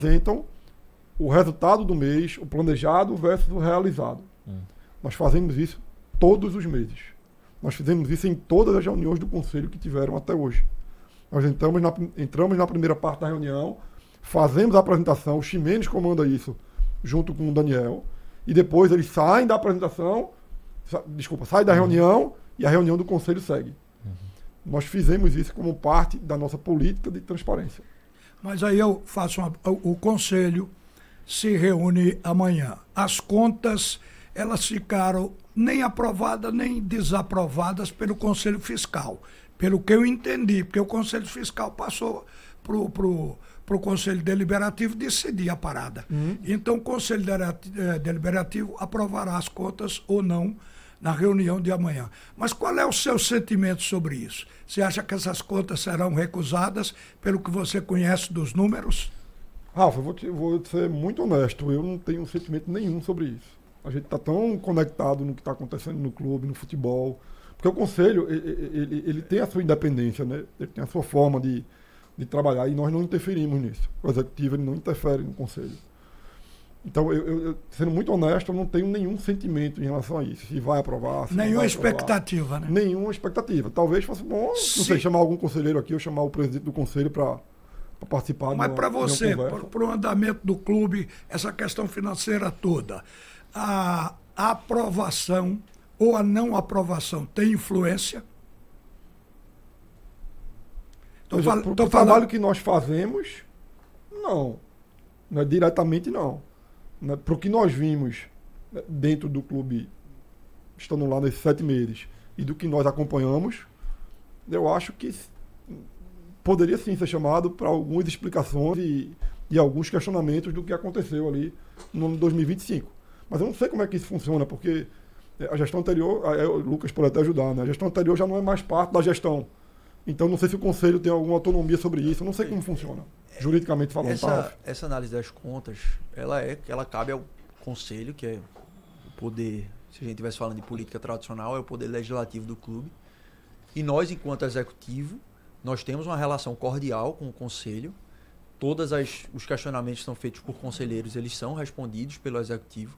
Apresentam o resultado do mês, o planejado versus o realizado. Nós fazemos isso todos os meses. Nós fizemos isso em todas as reuniões do Conselho que tiveram até hoje. Nós entramos na primeira parte da reunião, fazemos a apresentação, o Ximenes comanda isso junto com o Daniel, e depois eles saem da apresentação, saem da reunião e a reunião do Conselho segue. Nós fizemos isso como parte da nossa política de transparência. Mas aí eu faço o Conselho se reúne amanhã. As contas, elas ficaram nem aprovadas nem desaprovadas pelo Conselho Fiscal, pelo que eu entendi, porque o Conselho Fiscal passou para o Conselho Deliberativo decidir a parada. Então o Conselho Deliberativo aprovará as contas ou não na reunião de amanhã. Mas qual é o seu sentimento sobre isso? Você acha que essas contas serão recusadas pelo que você conhece dos números? Rafa, eu vou ser muito honesto, eu não tenho sentimento nenhum sobre isso. A gente está tão conectado no que está acontecendo no clube, no futebol, porque o Conselho, ele tem a sua independência, né? Ele tem a sua forma de trabalhar e nós não interferimos nisso. O Executivo ele não interfere no Conselho. Então, eu, sendo muito honesto, eu não tenho nenhum sentimento em relação a isso. Se vai aprovar, se nenhuma vai expectativa, aprovar. né? Nenhuma expectativa. Talvez fosse bom, não sei, chamar algum conselheiro aqui ou chamar o presidente do Conselho para participar. Mas para você, para o andamento do clube, essa questão financeira toda, a aprovação ou a não aprovação tem influência? O trabalho que nós fazemos, não. Não é diretamente, não. Para o que nós vimos dentro do clube, estando lá nesses 7 meses, e do que nós acompanhamos, eu acho que poderia sim ser chamado para algumas explicações e alguns questionamentos do que aconteceu ali no ano 2025. Mas eu não sei como é que isso funciona, porque a gestão anterior, o Lucas pode até ajudar, né? A gestão anterior já não é mais parte da gestão. Então não sei se o Conselho tem alguma autonomia sobre isso, eu não sei como funciona, juridicamente falando. Essa análise das contas, ela cabe ao Conselho, que é o poder, se a gente estivesse falando de política tradicional, é o poder legislativo do clube. E nós, enquanto executivo, nós temos uma relação cordial com o Conselho. Todos os questionamentos que são feitos por conselheiros, eles são respondidos pelo Executivo.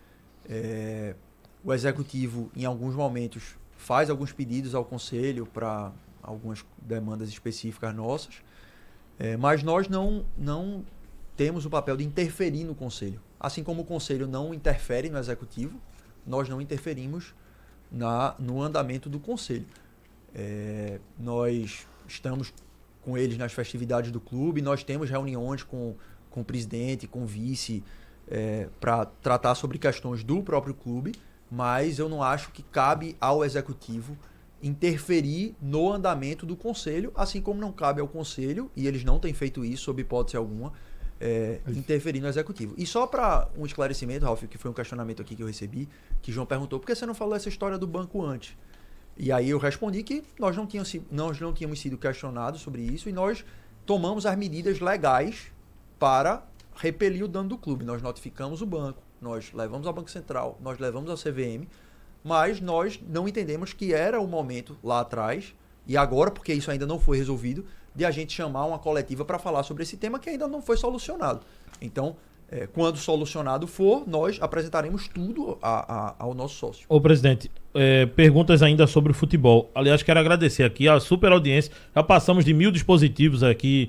O Executivo, em alguns momentos, faz alguns pedidos ao Conselho para algumas demandas específicas nossas, mas nós não temos o papel de interferir no Conselho. Assim como o Conselho não interfere no Executivo, nós não interferimos no andamento do Conselho. Nós estamos com eles nas festividades do clube, nós temos reuniões com o presidente, com o vice, para tratar sobre questões do próprio clube, mas eu não acho que cabe ao Executivo interferir no andamento do Conselho, assim como não cabe ao Conselho, e eles não têm feito isso sob hipótese alguma, interferir no Executivo. E só para um esclarecimento, Ralf, que foi um questionamento aqui que eu recebi, que João perguntou, por que você não falou essa história do banco antes? E aí eu respondi que nós não tínhamos sido questionados sobre isso e nós tomamos as medidas legais para repelir o dano do clube. Nós notificamos o banco, nós levamos ao Banco Central, nós levamos ao CVM, mas nós não entendemos que era o momento lá atrás, e agora, porque isso ainda não foi resolvido, de a gente chamar uma coletiva para falar sobre esse tema que ainda não foi solucionado. Então, quando solucionado for, nós apresentaremos tudo ao nosso sócio. Ô, presidente, perguntas ainda sobre o futebol. Aliás, quero agradecer aqui a super audiência. Já passamos de 1.000 dispositivos aqui,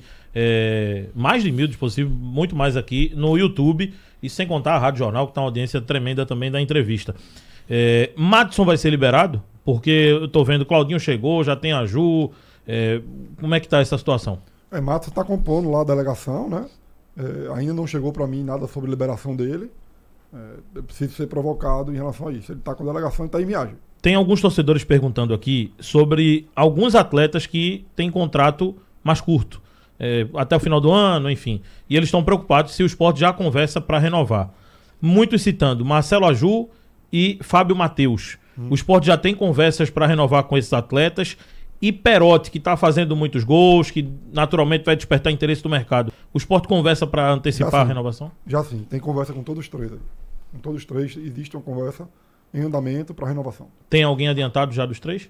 mais de 1.000 dispositivos, muito mais aqui no YouTube, e sem contar a Rádio Jornal, que está uma audiência tremenda também da entrevista. Madison vai ser liberado? Porque eu tô vendo, Claudinho chegou, já tem a Ju. Como é que tá essa situação? Madison está compondo lá a delegação, né? Ainda não chegou para mim nada sobre a liberação dele. Eu preciso ser provocado em relação a isso. Ele está com a delegação e está em viagem. Tem alguns torcedores perguntando aqui sobre alguns atletas que têm contrato mais curto, até o final do ano, enfim. E eles estão preocupados se o Sport já conversa para renovar. Muitos citando Marcelo Aju e Fábio Matheus. O Sport já tem conversas para renovar com esses atletas. E Perotti, que está fazendo muitos gols, que naturalmente vai despertar interesse do mercado. O Sport conversa para antecipar a renovação? Já sim, tem conversa com todos os três aí. Com todos os três existe uma conversa em andamento para renovação. Tem alguém adiantado já dos três?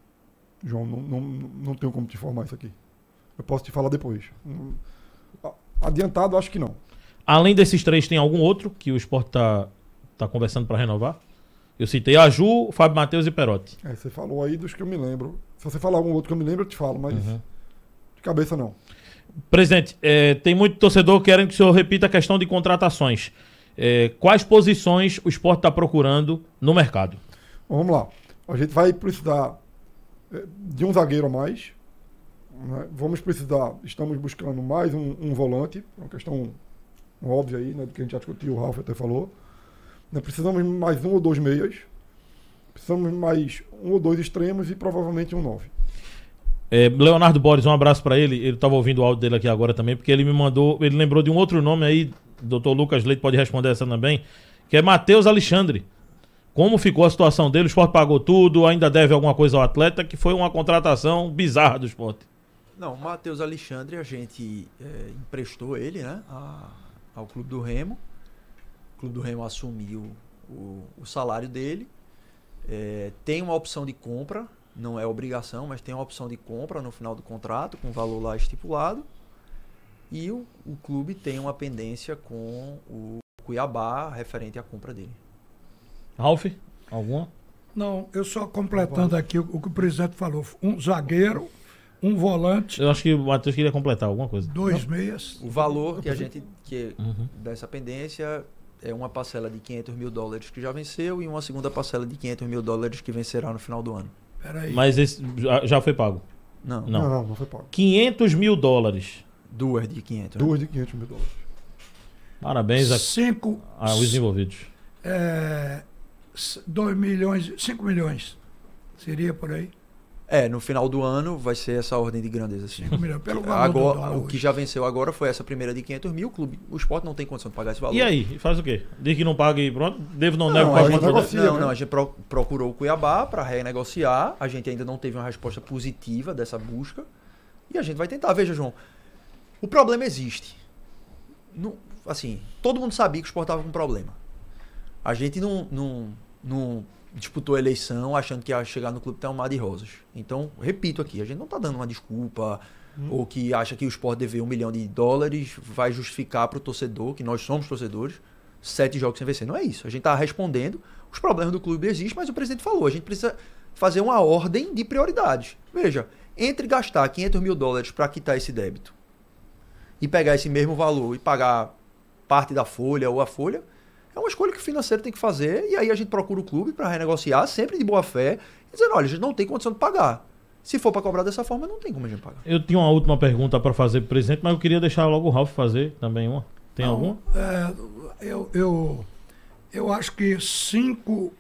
João, não tenho como te informar isso aqui. Eu posso te falar depois. Adiantado, acho que não. Além desses 3, tem algum outro que o Sport tá conversando para renovar? Eu citei Aju, Fábio Matheus e Perotti. Você falou aí dos que eu me lembro. Se você falar algum outro que eu me lembro, eu te falo, mas de cabeça não. Presidente, tem muito torcedor querendo que o senhor repita a questão de contratações. Quais posições o Sport está procurando no mercado? Vamos lá. A gente vai precisar de um zagueiro a mais. Né? Estamos buscando mais um volante, uma questão óbvia aí, né, do que a gente já discutiu, o Ralf até falou. Né? Precisamos mais 1 ou 2 meias. Precisamos mais 1 ou 2 extremos e provavelmente um 9. Leonardo Borges, um abraço para ele. Ele estava ouvindo o áudio dele aqui agora também, porque ele me mandou, ele lembrou de um outro nome aí, Dr. Lucas Leite pode responder essa também, que é Matheus Alexandre. Como ficou a situação dele? O Sport pagou tudo, ainda deve alguma coisa ao atleta, que foi uma contratação bizarra do Sport. Não, o Matheus Alexandre, a gente emprestou ele, né, ao Clube do Remo. O Clube do Remo assumiu o salário dele. Tem uma opção de compra, não é obrigação, mas tem uma opção de compra no final do contrato, com valor lá estipulado. E o clube tem uma pendência com o Cuiabá referente à compra dele. Ralf, alguma? Não, eu só completando aqui o que o presidente falou. Um zagueiro, um volante. Eu acho que o Matheus queria completar alguma coisa. 2 meias. O valor que a gente dessa pendência é uma parcela de $500 mil que já venceu e uma segunda parcela de $500 mil que vencerá no final do ano. Peraí. Mas esse já foi pago? Não. Não foi pago. $500 mil. Duas de 500. Né? 2 de $500 mil. Parabéns aos envolvidos. 2 milhões, 5 milhões. Seria por aí? No final do ano vai ser essa ordem de grandeza. Assim. 5 milhões, pelo valor agora, o que já venceu agora foi essa primeira de 500 mil. O Sport não tem condição de pagar esse valor. E aí? Faz o quê? Diz que não paga e pronto? Não, a gente procurou o Cuiabá para renegociar. A gente ainda não teve uma resposta positiva dessa busca. E a gente vai tentar. Veja, João, o problema existe. Assim, todo mundo sabia que o Sport estava com um problema. A gente não disputou a eleição achando que ia chegar no clube até um mar de rosas. Então, repito aqui, a gente não está dando uma desculpa ou que acha que o Sport dever $1 milhão vai justificar para o torcedor, que nós somos torcedores, 7 jogos sem vencer. Não é isso. A gente está respondendo. Os problemas do clube existem, mas o presidente falou, a gente precisa fazer uma ordem de prioridades. Veja, entre gastar $500 mil para quitar esse débito e pegar esse mesmo valor e pagar parte da folha ou a folha, é uma escolha que o financeiro tem que fazer, e aí a gente procura o clube para renegociar, sempre de boa fé, e dizendo, olha, a gente não tem condição de pagar. Se for para cobrar dessa forma, não tem como a gente pagar. Eu tinha uma última pergunta para fazer para o presidente, mas eu queria deixar logo o Ralf fazer também uma. Tem alguma? Eu acho que 5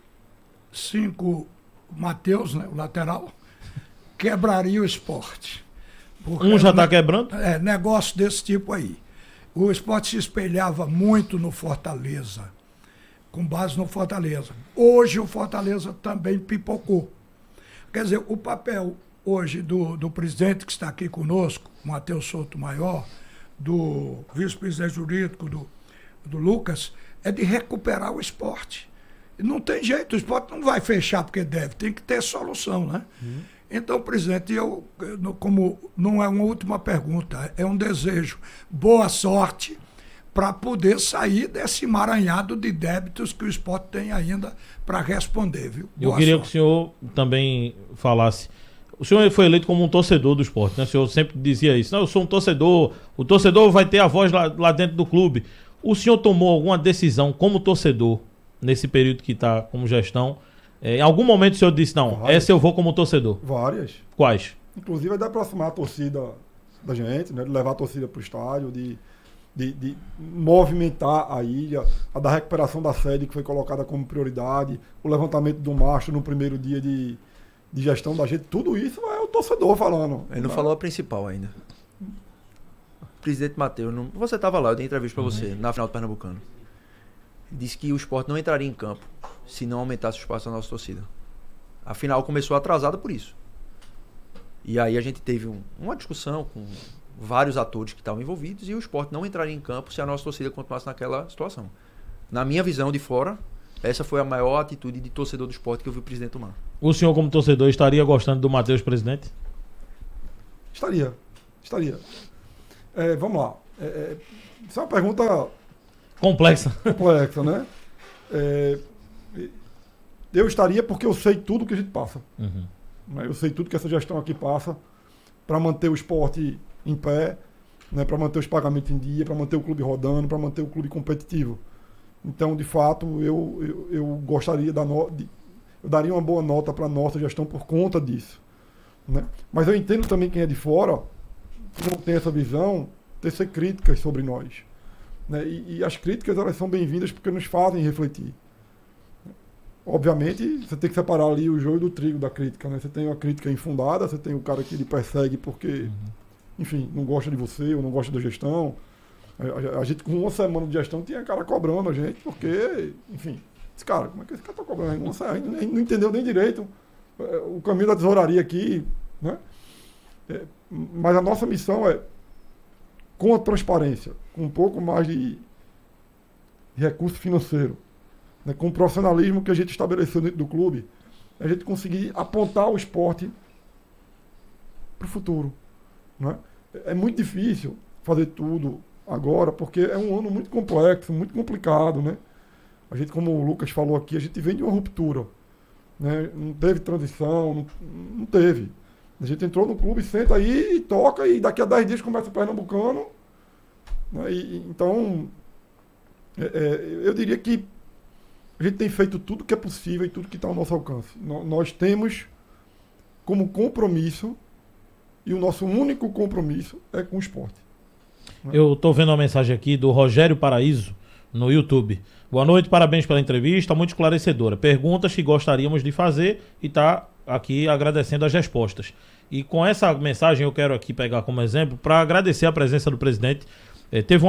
Matheus, né, o lateral, quebraria o Sport. Já está quebrando? Negócio desse tipo aí. O Sport se espelhava muito no Fortaleza, com base no Fortaleza. Hoje o Fortaleza também pipocou. Quer dizer, o papel hoje do presidente que está aqui conosco, Matheus Souto Maior, do vice-presidente jurídico, do Lucas, é de recuperar o Sport. E não tem jeito, o Sport não vai fechar porque deve, tem que ter solução, né? Então, presidente, como não é uma última pergunta, é um desejo. Boa sorte para poder sair desse emaranhado de débitos que o Sport tem ainda para responder, viu? Eu queria que o senhor também falasse. O senhor foi eleito como um torcedor do Sport, né? O senhor sempre dizia isso. Não, eu sou um torcedor, o torcedor vai ter a voz lá dentro do clube. O senhor tomou alguma decisão como torcedor nesse período que está como gestão? Em algum momento o senhor disse, não, essa eu vou como torcedor? Várias. Quais? Inclusive é de aproximar a torcida da gente, né? De levar a torcida para o estádio, de movimentar a ilha, a da recuperação da sede que foi colocada como prioridade, o levantamento do mastro no primeiro dia de gestão da gente, tudo isso é o torcedor falando. Ele não falou a principal ainda. Presidente Matheus, você estava lá, eu dei entrevista para você, na final do Pernambucano. Disse que o Sport não entraria em campo se não aumentasse o espaço da nossa torcida. A final começou atrasada por isso. E aí a gente teve uma discussão com vários atores que estavam envolvidos e o Sport não entraria em campo se a nossa torcida continuasse naquela situação. Na minha visão de fora, essa foi a maior atitude de torcedor do Sport que eu vi o presidente tomar. O senhor, como torcedor, estaria gostando do Matheus presidente? Estaria. Vamos lá. Isso é uma pergunta Complexa. complexa, né? Eu estaria porque eu sei tudo que a gente passa. Uhum. Né? Eu sei tudo que essa gestão aqui passa para manter o esporte em pé, né? Para manter os pagamentos em dia, para manter o clube rodando, para manter o clube competitivo. Então, de fato, eu gostaria eu daria uma boa nota para a nossa gestão por conta disso. Né? Mas eu entendo também quem é de fora, que não tem essa visão, tecer críticas sobre nós. Né? E as críticas, elas são bem-vindas porque nos fazem refletir. Obviamente, você tem que separar ali o joio do trigo da crítica. Né? Você tem uma crítica infundada, você tem o cara que lhe persegue porque, enfim, não gosta de você ou não gosta da gestão. A gente, com uma semana de gestão, tinha cara cobrando a gente, porque, enfim, esse cara, como é que esse cara tá cobrando? A gente não entendeu nem direito o caminho da tesouraria aqui, né? Mas a nossa missão é, com a transparência, com um pouco mais de recurso financeiro, né, com o profissionalismo que a gente estabeleceu dentro do clube, a gente conseguir apontar o esporte para o futuro. Né? É muito difícil fazer tudo agora, porque é um ano muito complexo, muito complicado, né? A gente, como o Lucas falou aqui, a gente vem de uma ruptura, né? Não teve transição, não teve. A gente entrou no clube, senta aí e toca, e daqui a 10 dias começa o Pernambucano. Né? Então, eu diria que a gente tem feito tudo que é possível e tudo que está ao nosso alcance. Nós temos como compromisso, e o nosso único compromisso é com o esporte. Eu estou vendo uma mensagem aqui do Rogério Paraíso no YouTube. Boa noite, parabéns pela entrevista, muito esclarecedora. Perguntas que gostaríamos de fazer e está aqui agradecendo as respostas. E com essa mensagem eu quero aqui pegar como exemplo para agradecer a presença do presidente. Teve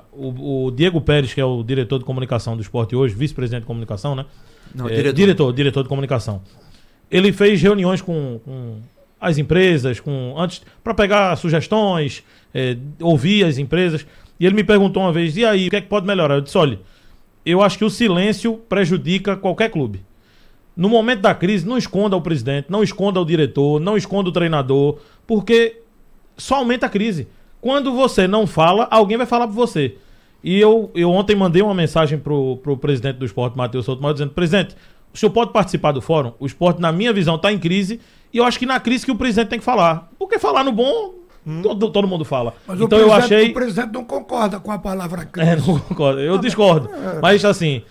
o Diego Pérez, que é o diretor de comunicação do esporte hoje, vice-presidente de comunicação, né? Não, diretor de comunicação. Ele fez reuniões com as empresas, para pegar sugestões, ouvir as empresas. E ele me perguntou uma vez, e aí, o que é que pode melhorar? Eu disse, olha, eu acho que o silêncio prejudica qualquer clube. No momento da crise, não esconda o presidente, não esconda o diretor, não esconda o treinador, porque só aumenta a crise. Quando você não fala, alguém vai falar por você. E eu ontem mandei uma mensagem pro presidente do esporte, Matheus Souto, dizendo, presidente, o senhor pode participar do fórum? O esporte, na minha visão, está em crise, e eu acho que na crise que o presidente tem que falar. Porque falar no bom, todo mundo fala. Mas então o presidente não concorda com a palavra crise. Não concordo, eu discordo. Mas assim,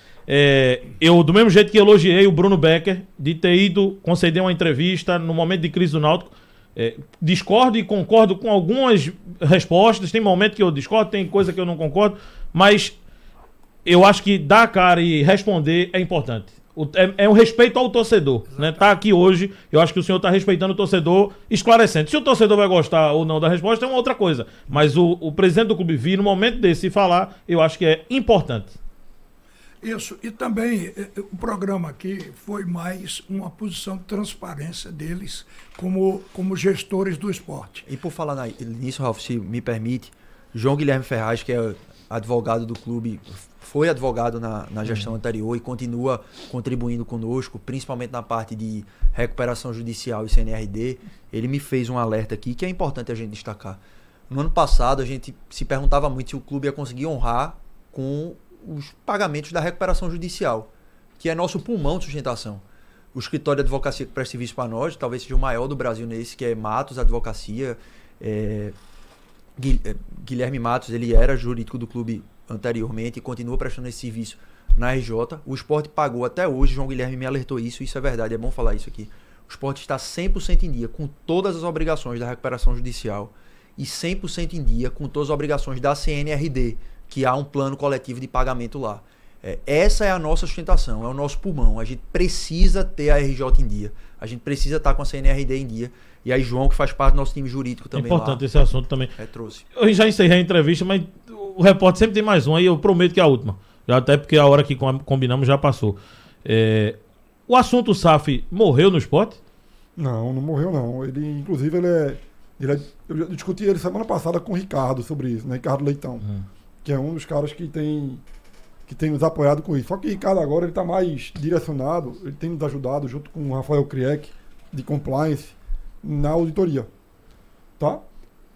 eu do mesmo jeito que elogiei o Bruno Becker de ter ido conceder uma entrevista no momento de crise do Náutico, discordo e concordo com algumas respostas, tem momento que eu discordo, tem coisa que eu não concordo, mas eu acho que dar a cara e responder é importante. É um respeito ao torcedor, né? Tá aqui hoje, eu acho que o senhor está respeitando o torcedor, esclarecendo. Se o torcedor vai gostar ou não da resposta é uma outra coisa, mas o presidente do clube vir no momento desse falar, eu acho que é importante. Isso, e também o programa aqui foi mais uma posição de transparência deles como gestores do esporte. E por falar nisso, Ralf, se me permite, João Guilherme Ferraz, que é advogado do clube, foi advogado na gestão anterior e continua contribuindo conosco, principalmente na parte de recuperação judicial e CNRD. Ele me fez um alerta aqui que é importante a gente destacar. No ano passado, a gente se perguntava muito se o clube ia conseguir honrar com os pagamentos da recuperação judicial, que é nosso pulmão de sustentação. O escritório de advocacia que presta serviço para nós, talvez seja o maior do Brasil nesse, que é Matos Advocacia. Guilherme Matos, ele era jurídico do clube anteriormente e continua prestando esse serviço na RJ. O esporte pagou até hoje, João Guilherme me alertou isso é verdade, é bom falar isso aqui. O esporte está 100% em dia com todas as obrigações da recuperação judicial e 100% em dia com todas as obrigações da CNRD, que há um plano coletivo de pagamento lá. Essa é a nossa sustentação, é o nosso pulmão. A gente precisa ter a RJ em dia. A gente precisa estar com a CNRD em dia. E aí João, que faz parte do nosso time jurídico também. É importante lá, esse assunto também. Trouxe. Eu já encerrei a entrevista, mas o repórter sempre tem mais uma e eu prometo que é a última. Já até porque a hora que combinamos já passou. O assunto SAF morreu no esporte? Não morreu não. Ele, inclusive, eu discuti ele semana passada com o Ricardo sobre isso, né? Ricardo Leitão. Que é um dos caras que tem nos apoiado com isso. Só que o Ricardo agora ele está mais direcionado, ele tem nos ajudado junto com o Rafael Kriek, de Compliance, na auditoria. Tá?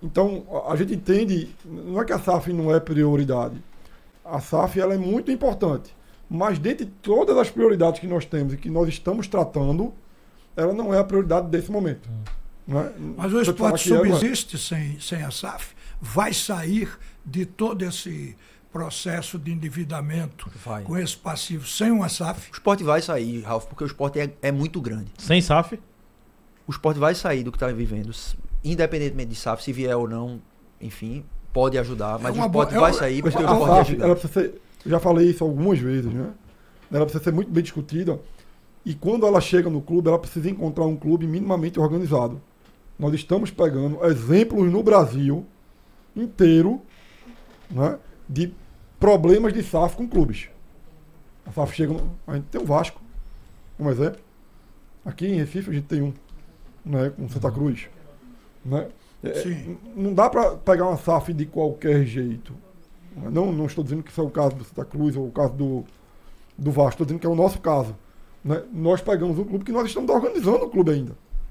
Então, a gente entende, não é que a SAF não é prioridade. A SAF ela é muito importante. Mas dentre todas as prioridades que nós temos e que nós estamos tratando, ela não é a prioridade desse momento. Não é? Mas o esporte subsiste sem a SAF? Vai sair de todo esse processo de endividamento com esse passivo sem uma SAF? O esporte vai sair, Ralf, porque o esporte é muito grande. Sem SAF? O esporte vai sair do que está vivendo, independentemente de SAF, se vier ou não, enfim, pode ajudar, mas o esporte vai sair porque o esporte é gigante. Ela precisa ser, eu já falei isso algumas vezes, né? Ela precisa ser muito bem discutida e quando ela chega no clube, ela precisa encontrar um clube minimamente organizado. Nós estamos pegando exemplos no Brasil inteiro, né, de problemas de SAF com clubes. A SAF chega... A gente tem o Vasco, como exemplo. Aqui em Recife a gente tem um, né, com Santa Cruz. Né? Não dá para pegar uma SAF de qualquer jeito. Não estou dizendo que isso é o caso do Santa Cruz ou o caso do Vasco, estou dizendo que é o nosso caso. Né? Nós pegamos um clube que nós estamos organizando o clube ainda.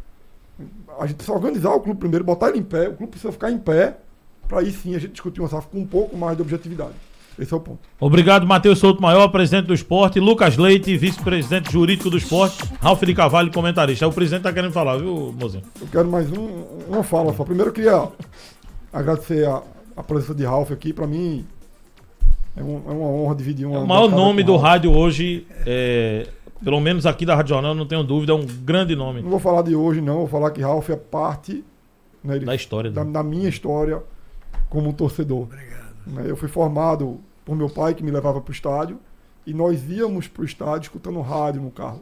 A gente precisa organizar o clube primeiro, botar ele em pé, o clube precisa ficar em pé, para aí sim a gente discutir uma SAF com um pouco mais de objetividade. Esse é o ponto. Obrigado, Matheus Souto Maior, presidente do esporte, Lucas Leite, vice-presidente jurídico do esporte, Ralf de Carvalho, comentarista. O presidente está querendo falar, viu, mozinho? Eu quero mais uma fala só. Primeiro eu queria agradecer a presença de Ralf aqui. Para mim é uma honra dividir uma... O maior nome do rádio hoje, pelo menos aqui da Rádio Jornal, não tenho dúvida, é um grande nome. Não vou falar de hoje não, vou falar que Ralf é parte, né, da história da minha história como torcedor. Obrigado. Eu fui formado por meu pai, que me levava para o estádio, e nós íamos para o estádio escutando rádio no carro.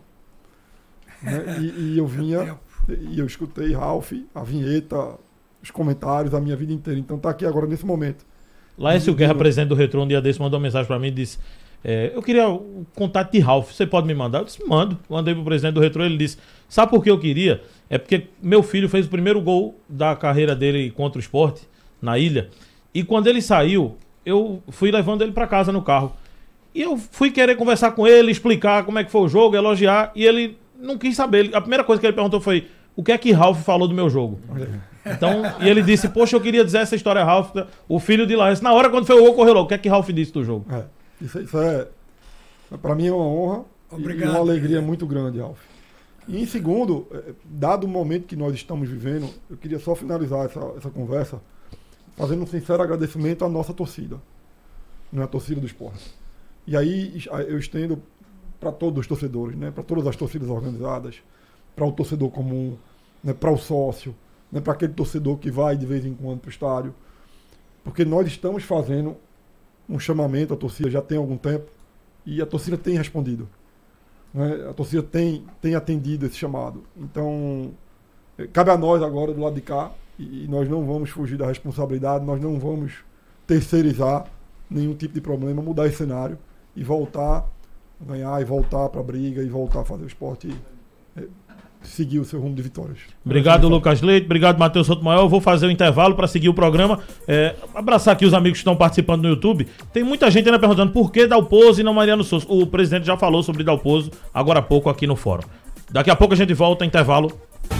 Né? E eu vinha, e eu escutei Ralf, a vinheta, os comentários, a minha vida inteira. Então tá aqui agora nesse momento. Laércio Guerra, presidente do Retrô, um dia desse, mandou uma mensagem para mim e disse: eu queria o contato de Ralf, você pode me mandar? Eu disse: mando. Mandei pro presidente do Retrô, ele disse: sabe por que eu queria? É porque meu filho fez o primeiro gol da carreira dele contra o esporte, na Ilha. E quando ele saiu, eu fui levando ele para casa no carro. E eu fui querer conversar com ele, explicar como é que foi o jogo, elogiar, e ele não quis saber. A primeira coisa que ele perguntou foi: o que é que Ralf falou do meu jogo? Então, e ele disse: poxa, eu queria dizer essa história a Ralf, o filho de Laércio. Na hora, quando foi o gol, correu logo. O que é que Ralf disse do jogo? Isso é, para mim é uma honra. Obrigado, e uma alegria muito grande, Ralf. E em segundo, dado o momento que nós estamos vivendo, eu queria só finalizar essa conversa fazendo um sincero agradecimento à nossa torcida, não é a torcida do esporte. E aí eu estendo para todos os torcedores, né, para todas as torcidas organizadas, para o torcedor comum, né, para o sócio, né, para aquele torcedor que vai de vez em quando para o estádio, porque nós estamos fazendo um chamamento à torcida já tem algum tempo e a torcida tem respondido. Né, a torcida tem atendido esse chamado. Então, cabe a nós agora do lado de cá, e nós não vamos fugir da responsabilidade, nós não vamos terceirizar nenhum tipo de problema, mudar esse cenário e voltar a ganhar, e voltar para a briga, e voltar a fazer o esporte seguir o seu rumo de vitórias. Obrigado, Lucas Leite. Obrigado, Matheus Souto Maior. Eu vou fazer o intervalo para seguir o programa. Abraçar aqui os amigos que estão participando no YouTube. Tem muita gente ainda perguntando por que Dalpozo e não Mariano Souza. O presidente já falou sobre Dalpozo agora há pouco aqui no fórum. Daqui a pouco a gente volta, intervalo.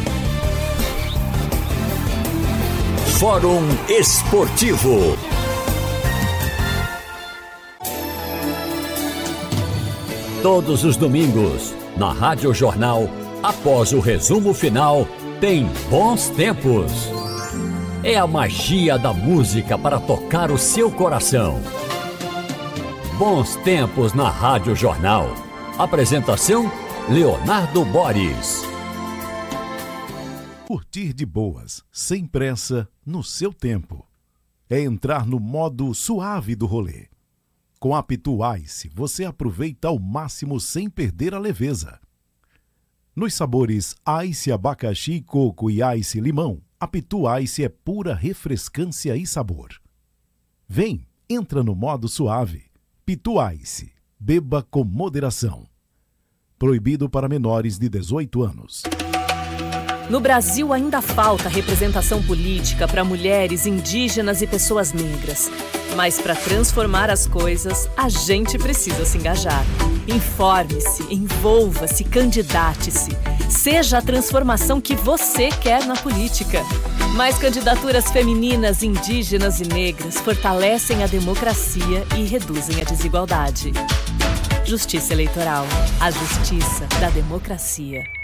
Fórum Esportivo. Todos os domingos, na Rádio Jornal, após o resumo final, tem Bons Tempos. É a magia da música para tocar o seu coração. Bons Tempos na Rádio Jornal. Apresentação: Leonardo Boris. Curtir de boas, sem pressa, no seu tempo. É entrar no modo suave do rolê. Com a Pitu Ice, você aproveita ao máximo sem perder a leveza. Nos sabores Ice Abacaxi, Coco e Ice Limão, a Pitu Ice é pura refrescância e sabor. Vem, entra no modo suave. Pitu Ice, beba com moderação. Proibido para menores de 18 anos. No Brasil ainda falta representação política para mulheres, indígenas e pessoas negras. Mas para transformar as coisas, a gente precisa se engajar. Informe-se, envolva-se, candidate-se. Seja a transformação que você quer na política. Mais candidaturas femininas, indígenas e negras fortalecem a democracia e reduzem a desigualdade. Justiça Eleitoral. A justiça da democracia.